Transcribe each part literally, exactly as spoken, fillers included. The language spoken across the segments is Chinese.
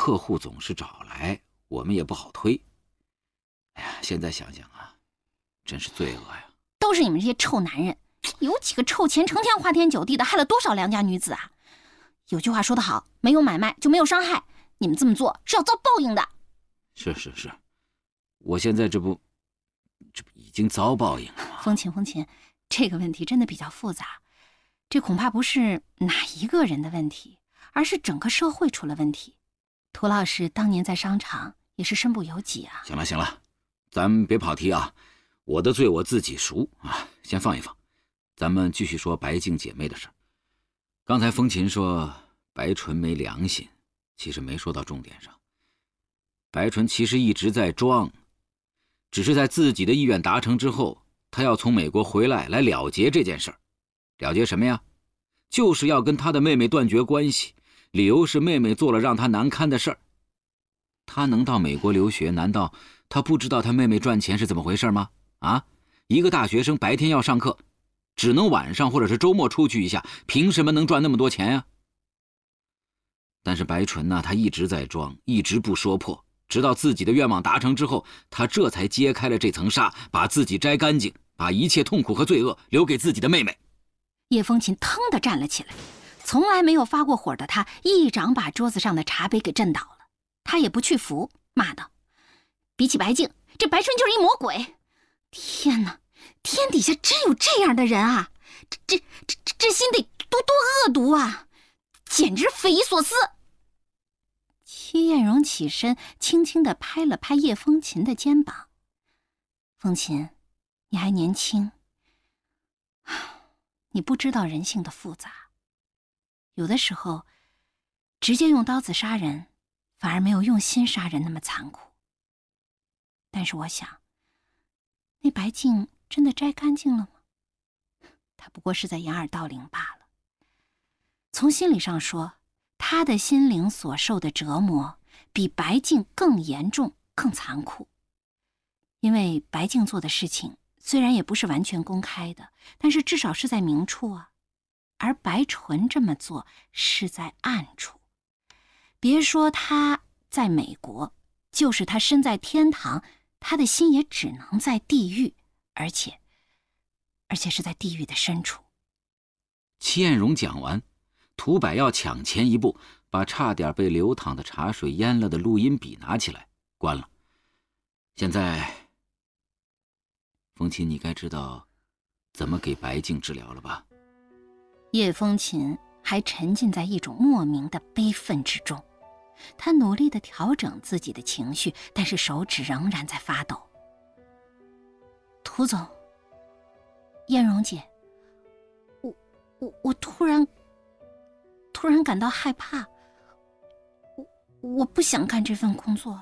客户总是找来，我们也不好推。哎呀，现在想想啊，真是罪恶呀！ 都是你们这些臭男人，有几个臭钱成天花天酒地的，害了多少良家女子啊！有句话说得好，没有买卖就没有伤害，你们这么做是要遭报应的。 是是是，我现在这不这不已经遭报应了吗？ 风琴风琴，这个问题真的比较复杂，这恐怕不是哪一个人的问题，而是整个社会出了问题。涂老师当年在商场也是身不由己啊。 行了行了，咱们别跑题啊，我的罪我自己赎啊，先放一放，咱们继续说白净姐妹的事。刚才风琴说白纯没良心，其实没说到重点上。白纯其实一直在装，只是在自己的意愿达成之后，他要从美国回来来了结这件事儿。了结什么呀？就是要跟他的妹妹断绝关系，理由是妹妹做了让他难堪的事儿。他能到美国留学，难道他不知道他妹妹赚钱是怎么回事吗？啊，一个大学生白天要上课，只能晚上或者是周末出去一下，凭什么能赚那么多钱呀？但是白纯呢，他一直在装，一直不说破，直到自己的愿望达成之后，他这才揭开了这层纱，把自己摘干净，把一切痛苦和罪恶留给自己的妹妹。 叶风琴腾地站了起来，从来没有发过火的他一掌把桌子上的茶杯给震倒了。他也不去扶，骂道：比起白净，这白纯就是一魔鬼！天哪，天底下真有这样的人啊！这这这这这心得多多恶毒啊，简直匪夷所思。戚艳荣起身轻轻地拍了拍叶风琴的肩膀：风琴，你还年轻，你不知道人性的复杂，有的时候直接用刀子杀人反而没有用心杀人那么残酷。但是我想，那白净真的摘干净了吗？他不过是在掩耳盗铃罢了。从心理上说，他的心灵所受的折磨比白净更严重更残酷。因为白净做的事情虽然也不是完全公开的，但是至少是在明处啊，而白纯这么做是在暗处。别说他在美国，就是他身在天堂，他的心也只能在地狱，而且而且是在地狱的深处。 戚艳荣讲完，涂百耀抢前一步，把差点被流淌的茶水淹了的录音笔拿起来关了。现在风琴，你该知道怎么给白净治疗了吧？ 叶风琴还沉浸在一种莫名的悲愤之中，他努力地调整自己的情绪，但是手指仍然在发抖。涂总，艳荣姐，我我我突然突然感到害怕，我我不想干这份工作了。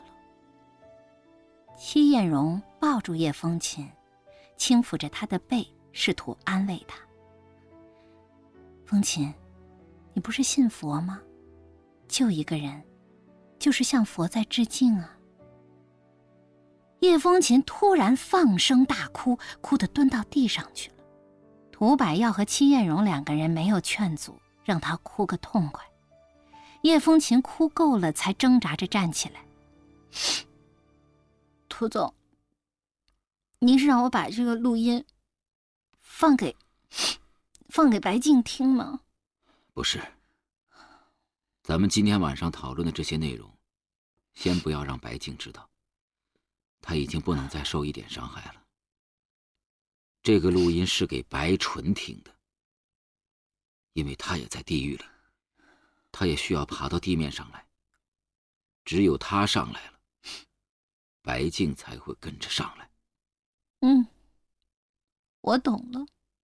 戚艳荣抱住叶风琴，轻抚着她的背，试图安慰她。风琴，你不是信佛吗？救一个人就是向佛在致敬啊。叶风琴突然放声大哭，哭得蹲到地上去了。涂百耀和戚艳荣两个人没有劝阻，让她哭个痛快。叶风琴哭够了，才挣扎着站起来。涂总，您是让我把这个录音放给放给白净听吗？ 不是，咱们今天晚上讨论的这些内容，先不要让白净知道，他已经不能再受一点伤害了。这个录音是给白纯听的，因为他也在地狱里，他也需要爬到地面上来，只有他上来了，白净才会跟着上来。 嗯，我懂了。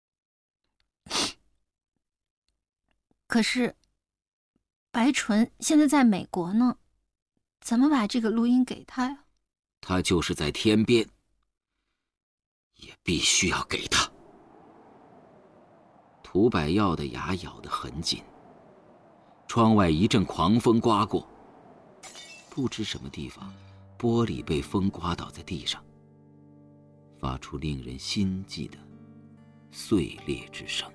可是白纯现在在美国呢，怎么把这个录音给他呀？ 他就是在天边，也必须要给他。涂百耀的牙咬得很紧，窗外一阵狂风刮过，不知什么地方玻璃被风刮倒在地上，发出令人心悸的碎裂之声。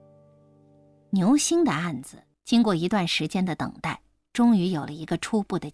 牛星的案子经过一段时间的等待，终于有了一个初步的